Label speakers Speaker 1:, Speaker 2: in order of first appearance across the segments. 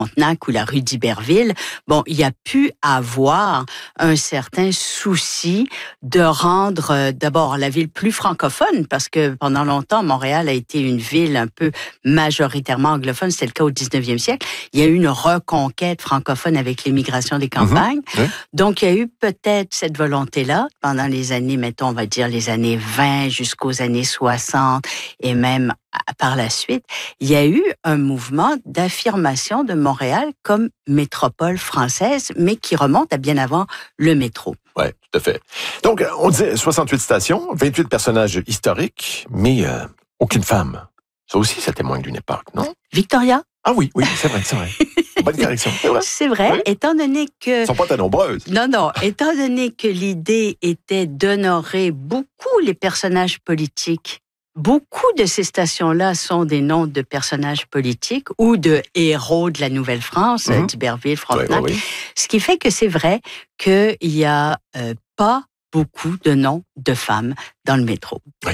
Speaker 1: Frontenac ou la rue d'Iberville, bon, il y a pu avoir un certain souci de rendre d'abord la ville plus francophone, parce que pendant longtemps, Montréal a été une ville un peu majoritairement anglophone, c'était le cas au 19e siècle. Il y a eu une reconquête francophone avec l'émigration des campagnes.
Speaker 2: Oui.
Speaker 1: Donc, il y a eu peut-être cette volonté-là pendant les années, mettons, on va dire les années 20 jusqu'aux années 60 et même par la suite, il y a eu un mouvement d'affirmation de Montréal comme métropole française, mais qui remonte à bien avant le métro.
Speaker 2: Oui, tout à fait. Donc, on disait 68 stations, 28 personnages historiques, mais aucune femme. Ça aussi, ça témoigne d'une époque, non?
Speaker 1: Victoria?
Speaker 2: Ah oui, c'est vrai. Bonne correction, c'est vrai.
Speaker 1: C'est vrai, oui. Étant donné que...
Speaker 2: Elles ne sont pas très nombreuses.
Speaker 1: Non, étant donné que l'idée était d'honorer beaucoup les personnages politiques. Beaucoup de ces stations-là sont des noms de personnages politiques ou de héros de la Nouvelle-France, d'Iberville, Frontenac. Oui. Ce qui fait que c'est vrai qu'il n'y a pas beaucoup de noms de femmes dans le métro.
Speaker 2: Oui.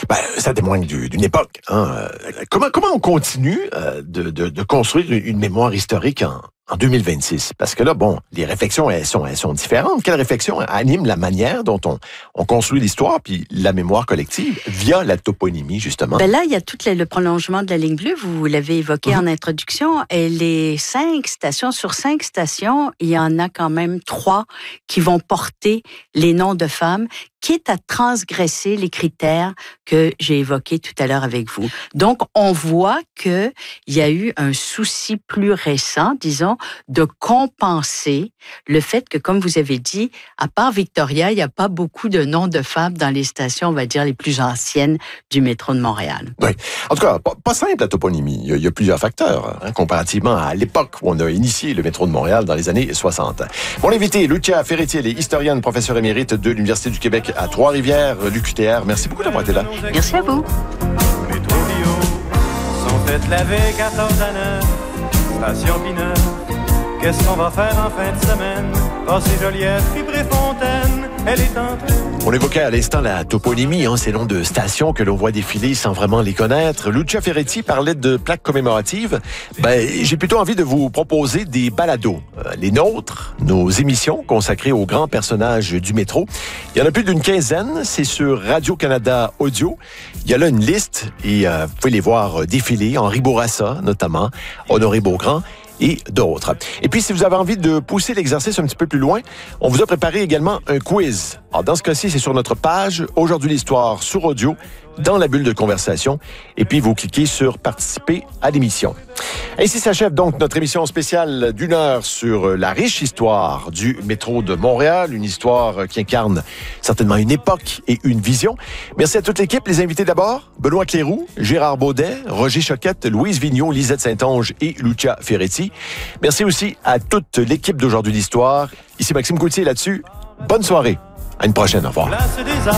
Speaker 2: Ça témoigne d'une époque. Hein. Comment on continue de construire une mémoire historique en 2026? Parce que là, bon, les réflexions, elles sont différentes. Quelle réflexion anime la manière dont on construit l'histoire puis la mémoire collective via la toponymie, justement?
Speaker 1: Là, il y a tout le prolongement de la ligne bleue. Vous l'avez évoqué en introduction. Et les 5 stations, sur 5 stations, il y en a quand même 3 qui vont porter les noms de femmes, quitte à transgresser les critères que j'ai évoqués tout à l'heure avec vous. Donc, on voit qu'il y a eu un souci plus récent, disons, de compenser le fait que, comme vous avez dit, à part Victoria, il n'y a pas beaucoup de noms de femmes dans les stations, on va dire, les plus anciennes du métro de Montréal.
Speaker 2: Oui. En tout cas, pas simple la toponymie. Il y a plusieurs facteurs, comparativement à l'époque où on a initié le métro de Montréal dans les années 60. Mon invité, Lucia Ferretti, elle est historienne, professeure émérite de l'Université du Québec à Trois-Rivières, l'UQTR. Merci beaucoup d'avoir été là.
Speaker 1: Merci à vous.
Speaker 3: Métro bio, sont faites laver 14 à 9, station Pinot. Qu'est-ce qu'on va faire en fin de semaine? Passer Joliette, puis Préfontaine, elle est en train.
Speaker 2: On évoquait à l'instant la toponymie, ces noms de stations que l'on voit défiler sans vraiment les connaître. Lucia Ferretti parlait de plaques commémoratives. J'ai plutôt envie de vous proposer des balados. Les nôtres, nos émissions consacrées aux grands personnages du métro. Il y en a plus d'une quinzaine, c'est sur Radio-Canada Audio. Il y a là une liste et vous pouvez les voir défiler. Henri Bourassa, notamment, Honoré Beaugrand et d'autres. Et puis, si vous avez envie de pousser l'exercice un petit peu plus loin, on vous a préparé également un quiz. Alors, dans ce cas-ci, c'est sur notre page « Aujourd'hui l'histoire » sur audio, dans la bulle de conversation. Et puis, vous cliquez sur « Participer à l'émission ». Ainsi s'achève donc notre émission spéciale d'1 heure sur la riche histoire du métro de Montréal, une histoire qui incarne certainement une époque et une vision. Merci à toute l'équipe, les invités d'abord, Benoît Cléroux, Gérard Baudet, Roger Choquette, Louise Vigneault, Lisette Saint-Onge et Lucia Ferretti. Merci aussi à toute l'équipe d'Aujourd'hui l'histoire. Ici Maxime Gauthier là-dessus. Bonne soirée. À une prochaine. Au revoir.